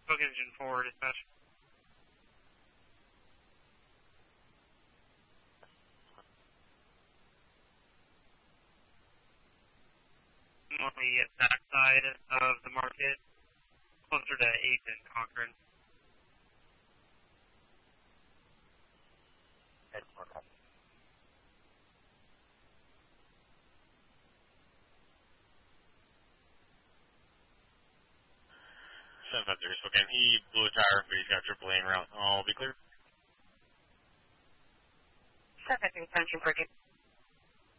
Book engine 4, dispatch. On the backside of the market, closer to 8th and Concord. That's more common. 750, spoken. He blew a tire, but he's got AAA en route. I'll be clear. 750, 17 for